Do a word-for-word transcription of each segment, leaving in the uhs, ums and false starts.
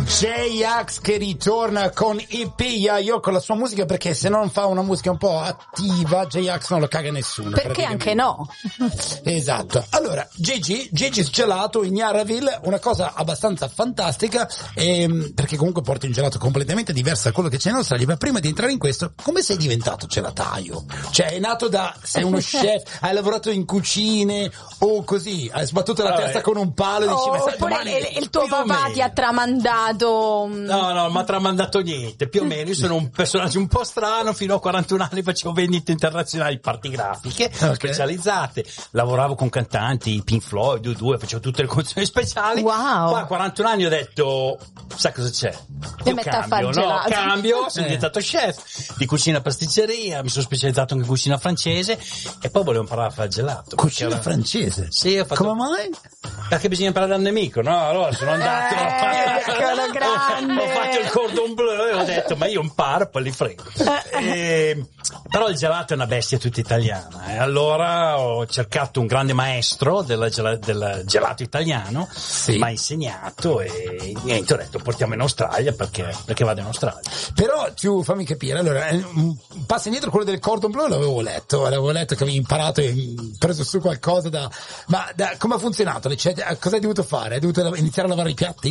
J-Ax che ritorna con Ipia io con la sua musica, perché se non fa una musica un po' attiva J-Ax non lo caga nessuno. Perché anche no. Esatto. Allora, Gigi, Gigi's Gelato in Yaraville, una cosa abbastanza fantastica, ehm, perché comunque porti un gelato completamente diverso da quello che c'è in Australia. Ma prima di entrare in questo, come sei diventato gelataio? Cioè, è nato da, sei uno chef, hai lavorato in cucine o così, hai sbattuto la testa con un palo e dici, oh, ma sai, oppure domani, il, il tuo papà ti ha tramandato. No, no, mi ha tramandato niente, più o meno. Io sono un personaggio un po' strano, fino a quarantuno anni facevo vendite internazionali, parti grafiche, okay, specializzate, lavoravo con cantanti, Pink Floyd, U due, facevo tutte le canzoni speciali. Wow. Poi a quarantuno anni ho detto, sai cosa c'è? Ti Io metto cambio, a fare no, gelato. cambio, sono Eh. diventato chef di cucina pasticceria, mi sono specializzato anche in cucina francese e poi volevo imparare a fare gelato. cucina Era... francese? Sì, ho fatto... Come mai? Perché bisogna imparare dal nemico, no? Allora sono andato, Eh, quello grande. ho fatto il cordon bleu e ho detto, ma io imparo, poi li frego. E, però il gelato è una bestia tutta italiana, e allora ho cercato un grande maestro del, gel- del gelato italiano, Sì. mi ha insegnato e niente, ho detto portiamo in Australia perché, perché vado in Australia. Però tu fammi capire, allora, eh, un passo indietro, quello del cordon bleu l'avevo letto, l'avevo letto che avevi imparato e preso su qualcosa da, ma da, come ha funzionato? Cioè, cosa hai dovuto fare? Hai dovuto iniziare a lavare i piatti?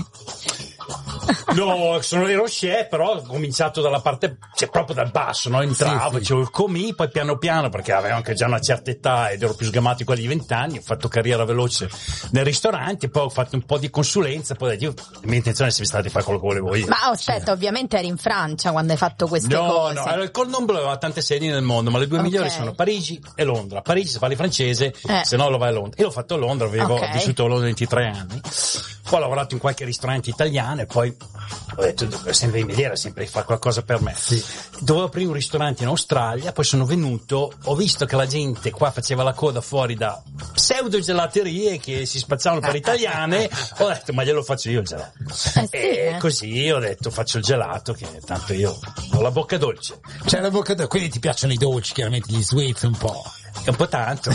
No, sono ero chef, però ho cominciato dalla parte, cioè proprio dal basso, no? Entravo, Sì, sì. facevo il comì, poi piano piano, perché avevo anche già una certa età ed ero più sgamato di quelli di vent'anni, ho fatto carriera veloce nel ristorante, poi ho fatto un po' di consulenza, poi ho detto, io, la mia intenzione è sempre stata di fare quello che volevo io. Ma aspetta, ovviamente eri in Francia quando hai fatto queste No, cose. no, allora, il cordon bleu ha tante sedi nel mondo, ma le due Ok. migliori sono Parigi e Londra. Parigi se parli francese, Eh. se no lo vai a Londra. Io l'ho fatto a Londra, avevo Ok. vissuto a Londra ventitré anni. Poi ho lavorato in qualche ristorante italiano e poi ho detto, devo sempre in vediera, sempre di fare qualcosa per me. Sì. Dovevo aprire un ristorante in Australia, poi sono venuto, ho visto che la gente qua faceva la coda fuori da pseudo gelaterie che si spazzavano per italiane, ho detto, ma glielo faccio io il gelato. Eh sì, e eh. così ho detto, faccio il gelato, che tanto io ho la bocca dolce. C'è la bocca da, quindi ti piacciono i dolci, chiaramente gli sweets un po'. È un po' tanto.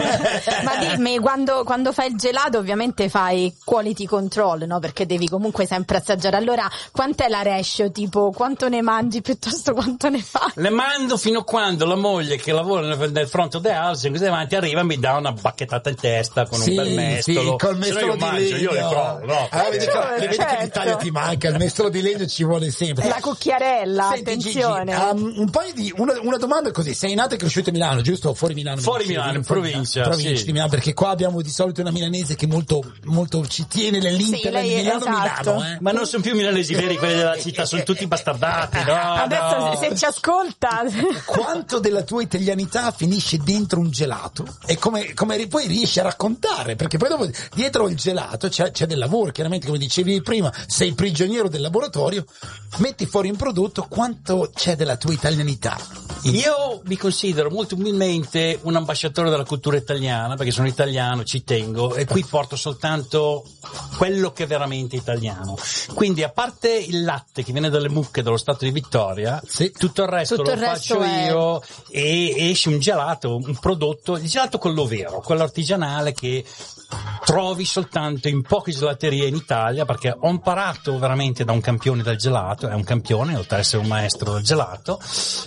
Ma dimmi, quando, quando fai il gelato ovviamente fai quality control, no? Perché devi comunque sempre assaggiare. Allora, quant'è la ratio? Tipo, quanto ne mangi piuttosto quanto ne fai? Le mando fino a quando la moglie che lavora nel, nel front of the house, così davanti, arriva e mi dà una bacchettata in testa con Sì, un bel mestolo. sì, col Se no mestolo io di mangio, io le legno. provo, no? Ah, vedi, certo, che, vedi che certo. l'Italia ti manca, il mestolo di legno ci vuole sempre. La cucchiarella, Senti, attenzione. Gigi, um, un paio di, una, una domanda così, sei nato e cresciuto a Milano, giusto? O fuori Milano? Fuori mi dicevi? Milano, in Fuori provincia, Milano, provincia sì. di Milano, perché qua abbiamo di solito una milanese che molto, molto ci tiene l'Inter Sì, lei di è- Milano, esatto. Milano, eh. Ma non sono più milanesi veri quelli della città, sono tutti bastardati, no? Adesso no. se, se ci ascolta. Quanto della tua italianità finisce dentro un gelato e come, come poi riesci a raccontare, perché poi dopo dietro il gelato c'è, c'è del lavoro, chiaramente, come dicevi prima, sei prigioniero del laboratorio, metti fuori un prodotto, quanto c'è della tua italianità? Io mi considero molto umilmente un ambasciatore della cultura italiana, perché sono italiano, ci tengo, e qui porto soltanto quello che è veramente italiano. Quindi, a parte il latte che viene dalle mucche dello stato di Vittoria, Sì. tutto il resto Tutto lo il resto faccio è- io e esce un gelato, un prodotto, il gelato quello vero, quello artigianale che trovi soltanto in poche gelaterie in Italia, perché ho imparato veramente da un campione del gelato, è un campione, oltre ad essere un maestro del gelato,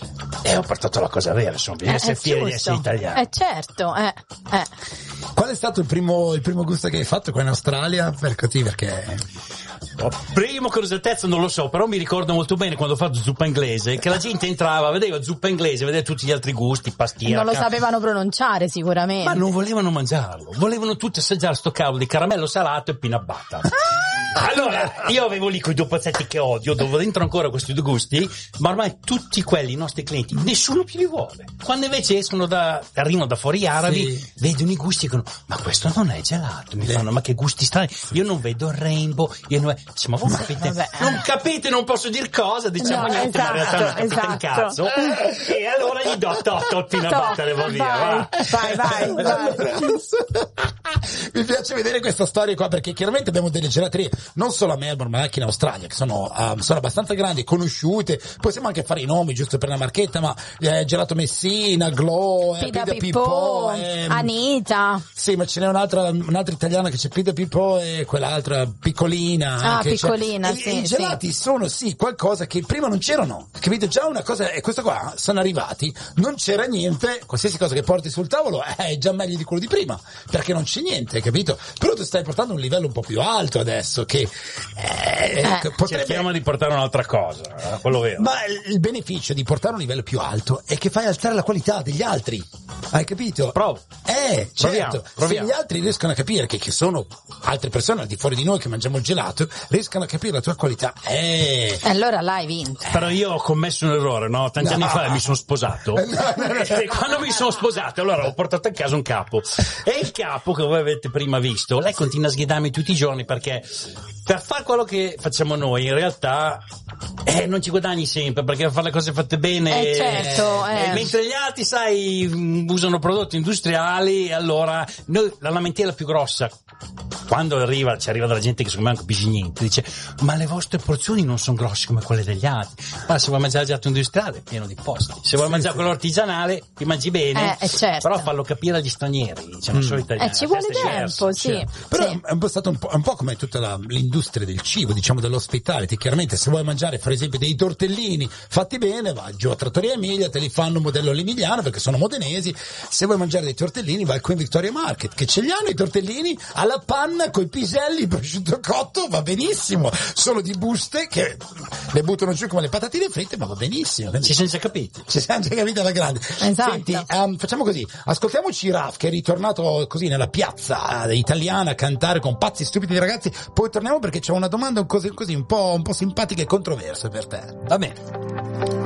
e ho portato la cosa vera, insomma, bisogna essere è fieri di giusto. essere italiani. Eh certo, eh, eh. Qual è stato il primo, il primo gusto che hai fatto qua in Australia? Per così, perché... Oh, primo con esattezza non lo so, però mi ricordo molto bene quando ho fatto zuppa inglese, che la gente entrava, vedeva zuppa inglese, vedeva tutti gli altri gusti, pastiera, Non lo ca- sapevano pronunciare sicuramente. ma non volevano mangiarlo, volevano tutti assaggiare sto cavolo di caramello salato e peanut butter. Allora, io avevo lì quei due pezzetti che odio, dove dentro ancora questi due gusti, ma ormai tutti quelli, i nostri clienti, nessuno più li vuole. Quando invece escono da, arrivano da fuori arabi, Sì. vedono i gusti e dicono, ma questo non è gelato, mi fanno, ma che gusti strani, io non vedo il rainbow, io non, dice, ma voi capite, vabbè. non capite, non posso dire cosa, diciamo No, niente, ma in realtà non esatto, capite un esatto. cazzo, e allora gli do tot, il peanut Top, butter e va via, vai, va. vai, vai, vai. Mi piace vedere questa storia qua, perché chiaramente abbiamo delle gelaterie, non solo a Melbourne ma anche in Australia, che sono, um, sono abbastanza grandi, conosciute, possiamo anche fare i nomi giusto per la marchetta, ma eh, Gelato Messina, Glow, eh, Pida Pida Pippo, Pippo, ehm, Anita. sì, ma ce n'è un'altra, un'altra italiana che c'è Pida Pippo e quell'altra piccolina. Ah, anche, piccolina, cioè, sì, i, i gelati sì. sono sì qualcosa che prima non c'erano, capito? Già una cosa, e questo qua, sono arrivati, non c'era niente, qualsiasi cosa che porti sul tavolo è già meglio di quello di prima, perché non c'è niente, capito? Però tu stai portando un livello un po' più alto adesso, che eh, Eh, potrebbe... Cerchiamo di portare un'altra cosa, quello vero. Ma il beneficio di portare un livello più alto è che fai alzare la qualità degli altri, hai capito? Provo. Eh, Proviamo, certo, proviamo. se gli altri riescono a capire che, che sono altre persone al di fuori di noi che mangiamo il gelato, riescono a capire la tua qualità, eh... E allora l'hai vinto. Però io ho commesso un errore, no? Tanti No. anni fa mi sono sposato. No, no, no. E quando mi sono sposato, allora ho portato a casa un capo. E il capo che voi avete prima visto, lei continua a sgridarmi tutti i giorni perché per fare quello che facciamo noi, in realtà eh, non ci guadagni sempre, perché per fare le cose fatte bene. Eh, certo, eh. Mentre gli altri, sai, usano prodotti industriali, e allora noi, la lamentela più grossa, quando arriva, ci arriva della gente che secondo me non capisce niente, dice ma le vostre porzioni non sono grosse come quelle degli altri. Ma se vuoi mangiare il gelato industriale è pieno di posti, se vuoi sì, mangiare sì. quello artigianale ti mangi bene, Eh, eh, certo. però farlo capire agli stranieri, diciamo, Mm. solo italiani. Eh, ci la vuole testa è diversa. tempo, sì. Però sì. è un po' stato un po', un po' come tutta la, l'industria del cibo, diciamo dell'hospitality. Chiaramente se vuoi mangiare per esempio dei tortellini fatti bene, vai giù a Trattoria Emilia, te li fanno modello all'emiliano perché sono modenesi. Se vuoi mangiare dei tortellini vai qui in Victoria Market, che ce li hanno i tortellini alla panna coi piselli, il prosciutto cotto, va benissimo, solo di buste che le buttano giù come le patatine fritte, ma va benissimo. Ci siamo già capiti. Ci siamo già capiti alla grande. Esatto. Senti, um, facciamo così, ascoltiamoci Raf che è ritornato così nella piazza eh, italiana a cantare con pazzi stupidi di ragazzi, poi torniamo perché c'è una domanda così, così un po', un po' simpatica e controversa per te. Va bene.